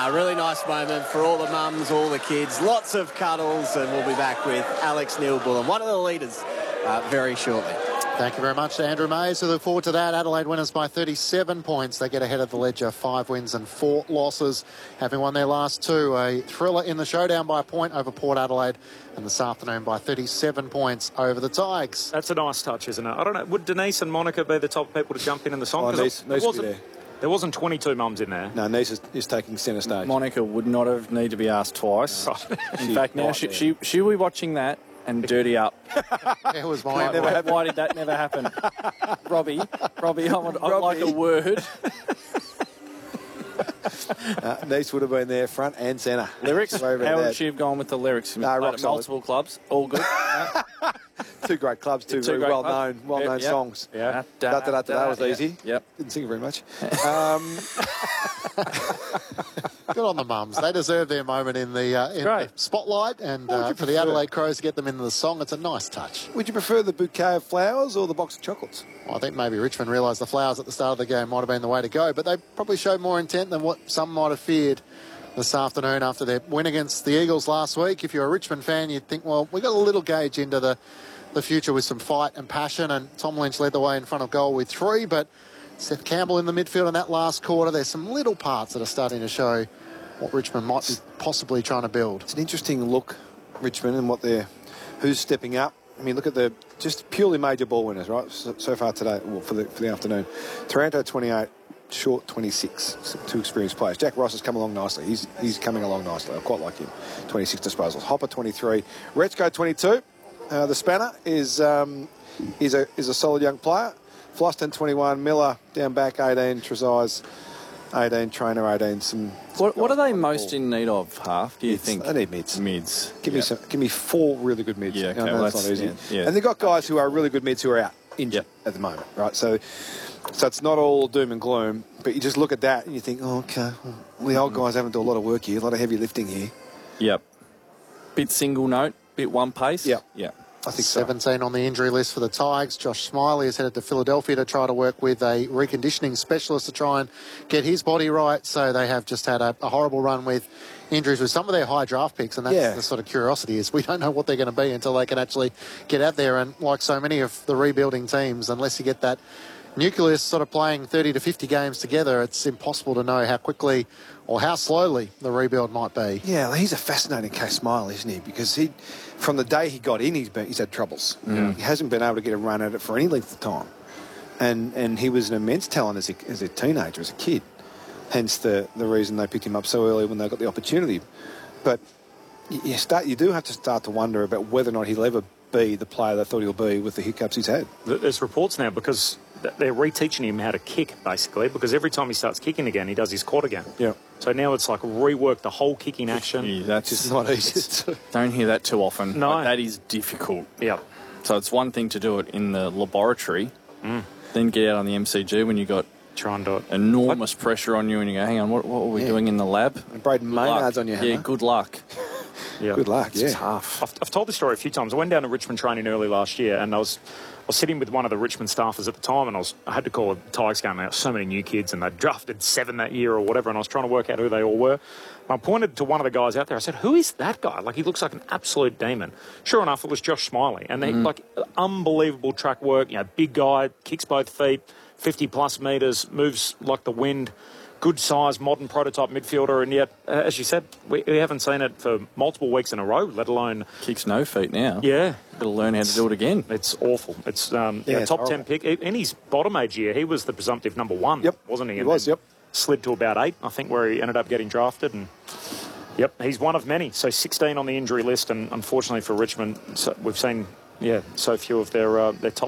Really nice moment for all the mums, all the kids. Lots of cuddles, and we'll be back with Alex Neal-Bullen, one of the leaders, very shortly. Thank you very much to Andrew Mays. We look forward to that. Adelaide winners by 37 points. They get ahead of the ledger, 5 wins and 4 losses, having won their last 2. A thriller in the showdown by a point over Port Adelaide, and this afternoon by 37 points over the Tigers. That's a nice touch, isn't it? I don't know, would Denise and Monica be the type of people to jump in the song? Denise would be there. There wasn't 22 mums in there. No, Denise is taking centre stage. Monica would not have need to be asked twice. In fact, now she'll be watching that and dirty up. It was mine. Why did that never happen? Robbie, I'd like a word. Denise would have been there front and centre. Lyrics? How would she have gone with the lyrics? Multiple clubs, all good. Two great clubs, two very great well-known songs. Yeah. That was easy. Yep. Didn't sing it very much. Good on the mums. They deserve their moment in the spotlight, and for the Adelaide Crows to get them into the song, it's a nice touch. Would you prefer the bouquet of flowers or the box of chocolates? Well, I think maybe Richmond realised the flowers at the start of the game might have been the way to go, but they probably showed more intent than what some might have feared this afternoon after their win against the Eagles last week. If you're a Richmond fan, you'd think, well, we got a little gauge into the future with some fight and passion, and Tom Lynch led the way in front of goal with 3, but Seth Campbell in the midfield in that last quarter, there's some little parts that are starting to show what Richmond might be possibly trying to build. It's an interesting look, Richmond, and who's stepping up. I mean, look at the just purely major ball winners, right, so far today, well, for the afternoon. Taranto 28, Short 26, two experienced players. Jack Ross has come along nicely. He's coming along nicely. I quite like him. 26 disposals. Hopper 23, Retzko 22. The spanner is a solid young player. Floston 21, Miller down back 18, Trezise 18, Trainer 18. What are they most in need of, Half, do you think? They need mids. Mids. Give me 4 really good mids. Yeah, okay, that's not easy. Yeah. And they've got guys who are really good mids who are out injured at the moment, right? So it's not all doom and gloom, but you just look at that and you think, oh, okay, well, the old guys haven't done a lot of work here, a lot of heavy lifting here. Yep. Bit single note, bit one pace. Yep. Yeah. I think 17 on the injury list for the Tigers. Josh Smiley has headed to Philadelphia to try to work with a reconditioning specialist to try and get his body right. So they have just had a horrible run with injuries with some of their high draft picks, and that's the sort of curiosity is we don't know what they're going to be until they can actually get out there. And like so many of the rebuilding teams, unless you get that nucleus sort of playing 30 to 50 games together, it's impossible to know how quickly or how slowly the rebuild might be. Yeah, he's a fascinating case, Smiley, isn't he? Because from the day he got in, he's had troubles. He hasn't been able to get a run at it for any length of time. And he was an immense talent as a teenager, as a kid. Hence the reason they picked him up so early when they got the opportunity. But you do have to start to wonder about whether or not he'll ever be the player they thought he'll be with the hiccups he's had. There's reports now because they're reteaching him how to kick, basically, because every time he starts kicking again, he does his quad again. Yeah. So now it's like rework the whole kicking action. Yeah, that's just not easy. Don't hear that too often. No. But that is difficult. Yeah. So it's one thing to do it in the laboratory, then get out on the MCG when you got try and do it. Enormous pressure on you and you go, hang on, what were we doing in the lab? And Braden Maynard's on your hammer. Yeah, good luck. Yeah. Good luck, It's tough. I've told this story a few times. I went down to Richmond training early last year, and I was sitting with one of the Richmond staffers at the time, and I had to call a Tigers game out. So many new kids, and they'd drafted 7 that year or whatever, and I was trying to work out who they all were. And I pointed to one of the guys out there. I said, who is that guy? Like, he looks like an absolute demon. Sure enough, it was Josh Smiley. And they unbelievable track work, big guy, kicks both feet, 50-plus metres, moves like the wind. Good size, modern prototype midfielder, and yet, as you said, we haven't seen it for multiple weeks in a row, let alone... Kicks no feet now. Yeah. Got to learn how to do it again. It's awful. It's top horrible. 10 pick. In his bottom age year, he was the presumptive number 1, wasn't he? He was, Slid to about 8, I think, where he ended up getting drafted, and... Yep, he's one of many. So 16 on the injury list, and unfortunately for Richmond, we've seen, so few of their top